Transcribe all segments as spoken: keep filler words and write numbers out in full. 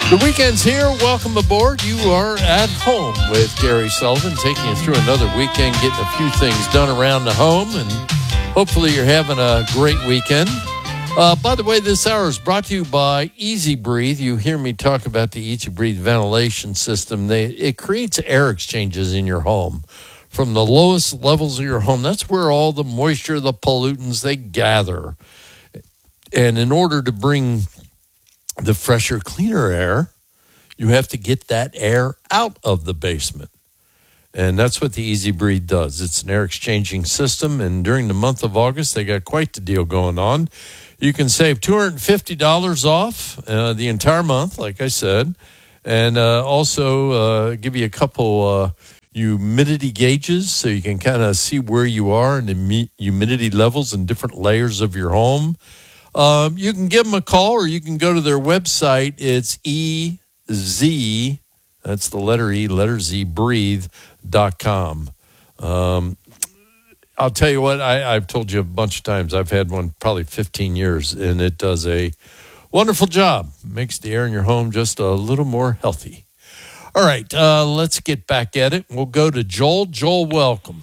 The weekend's here. Welcome aboard. You are at home with Gary Sullivan, taking you through another weekend, getting a few things done around the home, and hopefully you're having a great weekend. Uh, by the way, this hour is brought to you by Easy Breathe. You hear me talk about the Easy Breathe ventilation system. They, it creates air exchanges in your home from the lowest levels of your home. That's where all the moisture, the pollutants, they gather. And in order to bring the fresher, cleaner air, you have to get that air out of the basement. And that's what the Easy Breathe does. It's an air exchanging system, and during the month of August, they got quite the deal going on. You can save two hundred fifty dollars off uh, the entire month, like I said, and uh, also uh, give you a couple uh, humidity gauges so you can kind of see where you are and the humidity levels in different layers of your home. Um, you can give them a call, or you can go to their website. It's E Z, that's the letter E, letter Z, breathe dot com. Um, I'll tell you what, I, I've told you a bunch of times, I've had one probably fifteen years, and it does a wonderful job. Makes the air in your home just a little more healthy. All right, uh, let's get back at it. We'll go to Joel. Joel, welcome.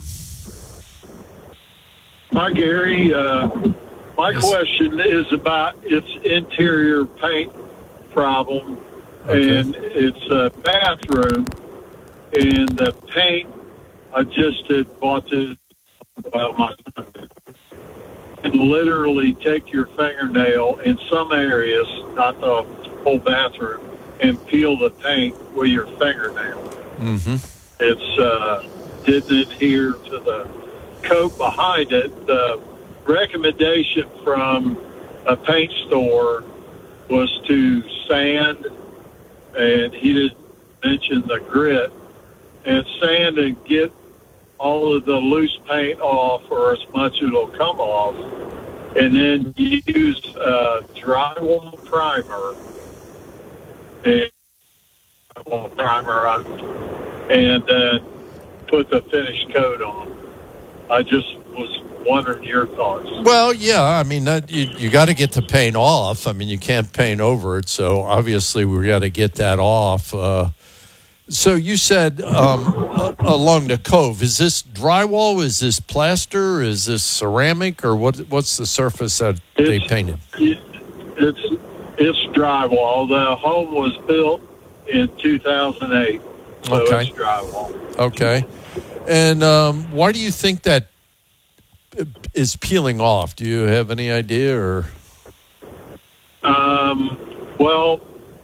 Hi, Gary. Uh, my yes. question is about its interior paint problem, okay. And it's a bathroom, and the paint, I just had bought this, well, my, and literally take your fingernail in some areas, not the whole bathroom, and peel the paint with your fingernail. Mm-hmm. It's uh, didn't adhere to the coat behind it. The recommendation from a paint store was to sand, and he didn't mention the grit, and sand and get all of the loose paint off, or as much as it'll come off, and then use uh, drywall primer and drywall primer on, and then put the finished coat on. I just was wondering your thoughts. Well, yeah, I mean, that, you, you got to get the paint off. I mean, you can't paint over it, so obviously we got to get that off. Uh, so you said um, along the cove, is this drywall, is this plaster, is this ceramic, or what? What's the surface that it's, they painted? It, it's, it's drywall. The home was built in two thousand eight, so okay. It's drywall. Okay. And um, why do you think that is peeling off? Do you have any idea, or? Um, well,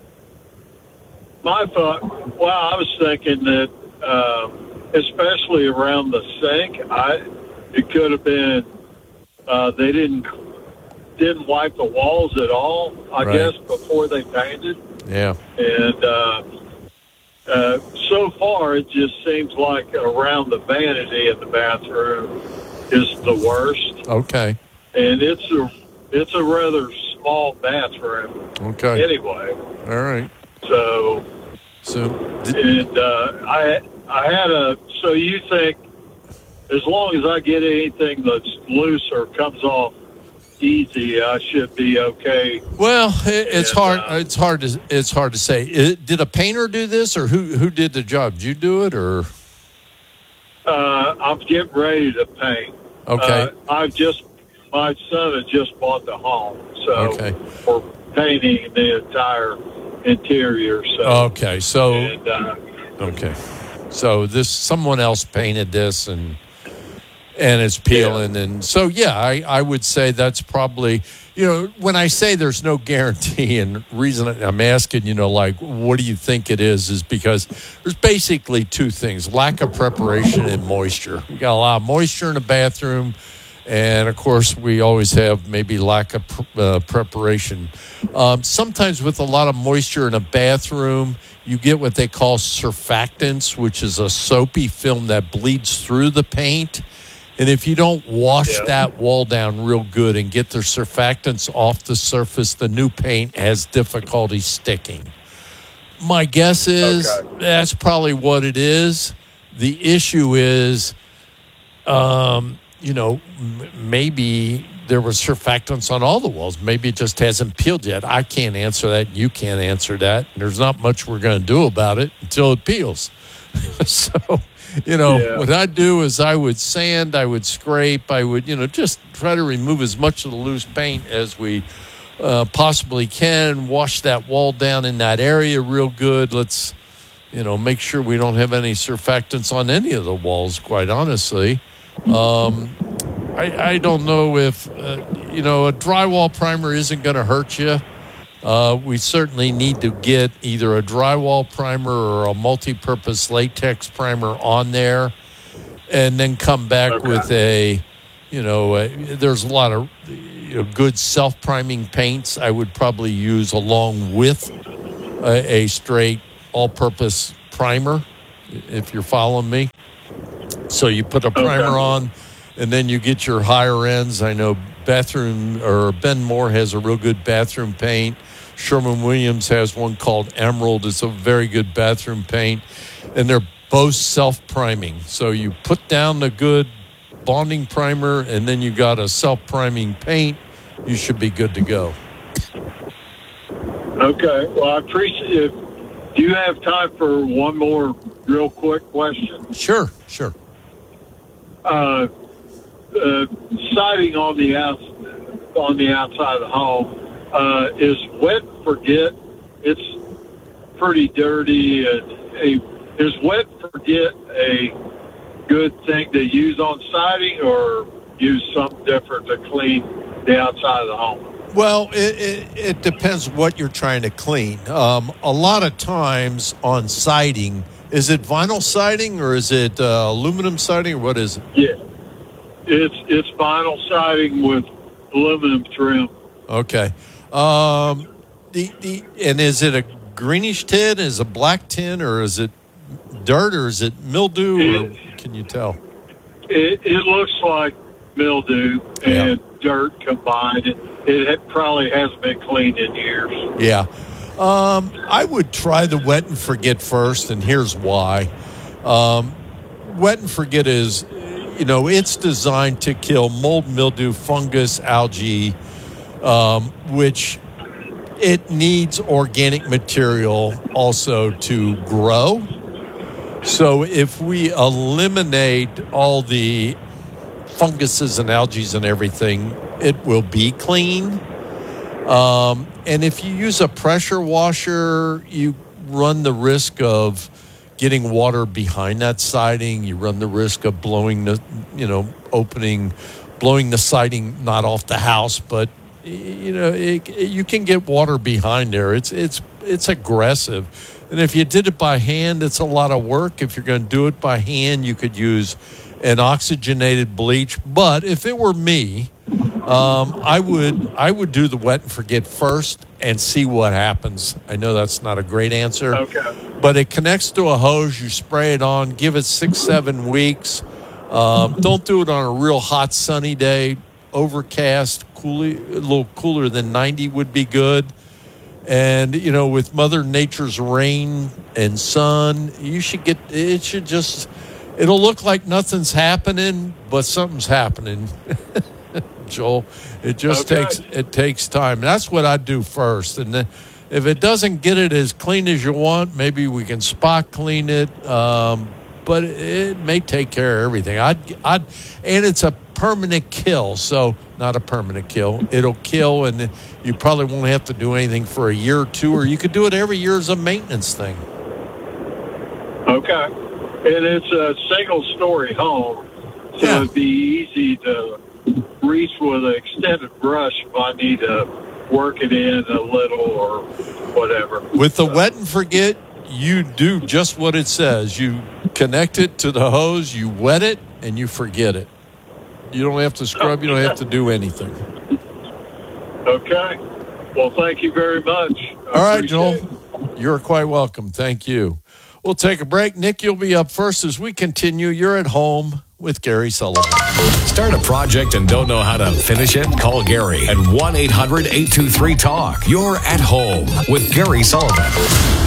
my thought, well, I was thinking that, uh, especially around the sink, I, it could have been, uh, they didn't, didn't wipe the walls at all, I right. guess, before they painted. Yeah. And, uh, uh, so far it just seems like around the vanity in the bathroom is the worst. Okay. And it's a it's a rather small bathroom. Okay. Anyway. All right. So. So. Did, and uh, I I had a. So you think as long as I get anything that's loose or comes off easy, I should be okay. Well, it, it's and, hard. Uh, it's hard to it's hard to say. It, did a painter do this, or who who did the job? Did you do it, or? Uh, I'm getting ready to paint. Okay. Uh, I've just, my son had just bought the home, so okay. we're painting the entire interior. So. Okay, so. And, uh, okay, so this someone else painted this, and and it's peeling, yeah. and so yeah, I I would say that's probably. You know, when I say there's no guarantee, and reason I'm asking, you know, like, what do you think it is, is because there's basically two things: lack of preparation and moisture. We got a lot of moisture in the bathroom, and, of course, we always have maybe lack of uh, preparation. Um, sometimes with a lot of moisture in a bathroom, you get what they call surfactants, which is a soapy film that bleeds through the paint. And if you don't wash yeah. that wall down real good and get the surfactants off the surface, the new paint has difficulty sticking. My guess is okay. that's probably what it is. The issue is, um, you know, m- maybe there was surfactants on all the walls. Maybe it just hasn't peeled yet. I can't answer that. You can't answer that. There's not much we're going to do about it until it peels. So, you know, yeah. What I'd do is I would sand, I would scrape, I would, you know, just try to remove as much of the loose paint as we uh, possibly can, wash that wall down in that area real good. Let's, you know, make sure we don't have any surfactants on any of the walls, quite honestly. Um, I, I don't know if, uh, you know, a drywall primer isn't going to hurt you. Uh, we certainly need to get either a drywall primer or a multi-purpose latex primer on there and then come back okay. with a, you know, a, there's a lot of you know, good self-priming paints I would probably use along with a, a straight all-purpose primer, if you're following me. So you put a primer okay. on, and then you get your higher ends. I know bathroom, or Ben Moore has a real good bathroom paint. Sherwin-Williams has one called Emerald. It's a very good bathroom paint. And they're both self-priming. So you put down the good bonding primer, and then you got a self-priming paint. You should be good to go. Okay. Well, I appreciate it. Do you have time for one more real quick question? Sure, sure. Uh, uh, siding on the out, on the outside of the home uh, is wet and forget. It's pretty dirty. And a, is wet and forget a good thing to use on siding, or use something different to clean the outside of the home? Well, it, it, it depends what you're trying to clean. Um, a lot of times on siding, is it vinyl siding or is it uh, aluminum siding, or what is it? Yeah, it's it's vinyl siding with aluminum trim. Okay. Um, the the and is it a greenish tin? Is it a black tin, or is it dirt, or is it mildew? It, or can you tell? It, it looks like mildew and yeah. dirt combined. It, it probably hasn't been cleaned in years. Yeah. Um, I would try the wet and forget first, and here's why. Um, wet and forget is, you know, it's designed to kill mold, mildew, fungus, algae, um, which it needs organic material also to grow. So if we eliminate all the funguses and algae and everything, it will be clean. Um, and if you use a pressure washer, you run the risk of getting water behind that siding. You run the risk of blowing the, you know, opening, blowing the siding not off the house, but you know, it, it, you can get water behind there. It's it's it's aggressive. And if you did it by hand, it's a lot of work. If you're going to do it by hand, you could use an oxygenated bleach. But if it were me, um, I would I would do the wet and forget first and see what happens. I know that's not a great answer. Okay. But it connects to a hose. You spray it on. Give it six, seven weeks. Um, don't do it on a real hot, sunny day. Overcast, coolly, a little cooler than ninety would be good. And, you know, with Mother Nature's rain and sun, you should get, it should just, it'll look like nothing's happening, but something's happening. Joel, it just okay. takes, it takes time. That's what I'd do first. And then if it doesn't get it as clean as you want, maybe we can spot clean it. Um, but it may take care of everything. I'd, I'd, and it's a permanent kill, so not a permanent kill. It'll kill, and you probably won't have to do anything for a year or two, or you could do it every year as a maintenance thing. Okay. And it's a single-story home, so yeah. It'd be easy to reach with an extended brush if I need to work it in a little or whatever. With the wet and forget, you do just what it says. You connect it to the hose, you wet it, and you forget it. You don't have to scrub. You don't have to do anything. Okay. Well, thank you very much. I All right, Joel. it. You're quite welcome. Thank you. We'll take a break. Nick, you'll be up first as we continue. You're at home with Gary Sullivan. Start a project and don't know how to finish it? Call Gary at one eight hundred eight two three talk. You're at home with Gary Sullivan.